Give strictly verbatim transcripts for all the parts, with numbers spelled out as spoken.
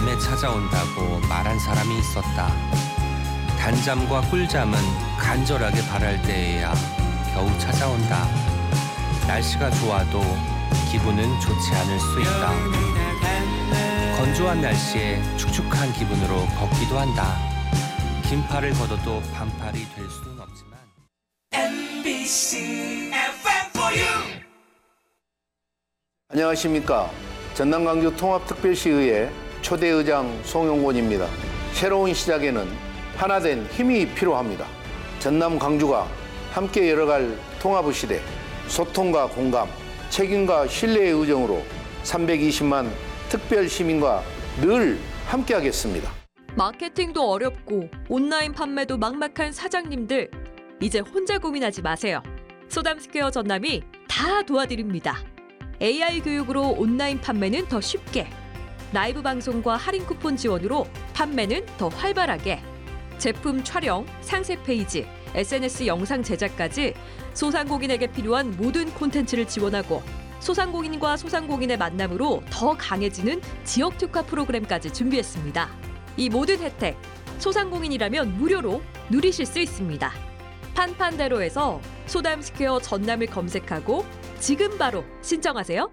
밤에 찾아온다고 말한 사람이 있었다. 단잠과 꿀잠은 간절하게 바랄 때에야 겨우 찾아온다. 날씨가 좋아도 기분은 좋지 않을 수 있다. 건조한 날씨에 축축한 기분으로 걷기도 한다. 긴팔을 걷어도 반팔이 될 수는 없지만 엠비씨 에프엠 for you. 안녕하십니까. 전남 광주 통합특별시의회 초대의장 송영곤입니다. 새로운 시작에는 하나된 힘이 필요합니다. 전남 광주가 함께 열어갈 통합의 시대, 소통과 공감, 책임과 신뢰의 의정으로 삼백이십만 특별 시민과 늘 함께하겠습니다. 마케팅도 어렵고 온라인 판매도 막막한 사장님들, 이제 혼자 고민하지 마세요. 소담스퀘어 전남이 다 도와드립니다. 에이아이 교육으로 온라인 판매는 더 쉽게, 라이브 방송과 할인 쿠폰 지원으로 판매는 더 활발하게, 제품 촬영, 상세 페이지, 에스엔에스 영상 제작까지 소상공인에게 필요한 모든 콘텐츠를 지원하고 소상공인과 소상공인의 만남으로 더 강해지는 지역 특화 프로그램까지 준비했습니다. 이 모든 혜택, 소상공인이라면 무료로 누리실 수 있습니다. 판판대로에서 소담스퀘어 전남을 검색하고 지금 바로 신청하세요.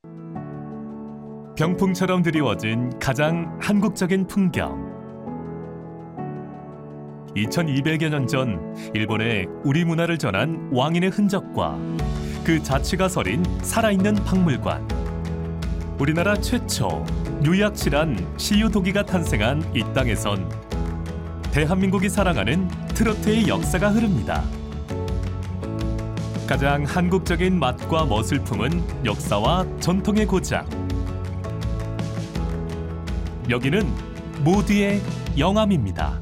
병풍처럼 드리워진 가장 한국적인 풍경. 이천이백여 년 전 일본에 우리 문화를 전한 왕인의 흔적과 그 자취가 서린 살아있는 박물관. 우리나라 최초 유약실한 시유도기가 탄생한 이 땅에선 대한민국이 사랑하는 트로트의 역사가 흐릅니다. 가장 한국적인 맛과 멋을 품은 역사와 전통의 고장. 여기는 모두의 영암입니다.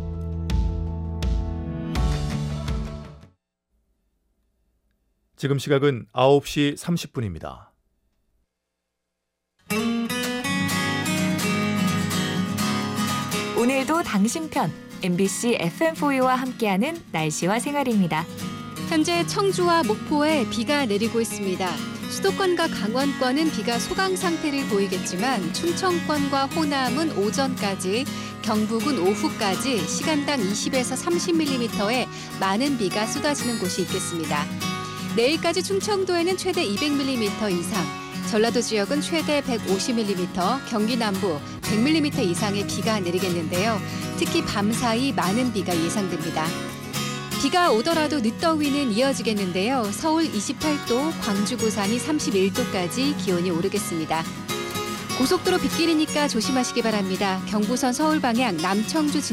지금 시각은 아홉 시 삼십 분입니다. 오늘도 당신 편 엠비씨 에프엠 포유와 함께하는 날씨와 생활입니다. 현재 청주와 목포에 비가 내리고 있습니다. 수도권과 강원권은 비가 소강 상태를 보이겠지만 충청권과 호남은 오전까지, 경북은 오후까지 시간당 이십에서 삼십 밀리미터의 많은 비가 쏟아지는 곳이 있겠습니다. 내일까지 충청도에는 최대 이백 밀리미터 이상, 전라도 지역은 최대 백오십 밀리미터, 경기 남부 백 밀리미터 이상의 비가 내리겠는데요. 특히 밤사이 많은 비가 예상됩니다. 비가 오더라도 늦더위는 이어지겠는데요. 서울 이십팔 도, 광주 부산이 삼십일 도까지 기온이 오르겠습니다. 고속도로 빗길이니까 조심하시기 바랍니다. 경부선 서울 방향 남청주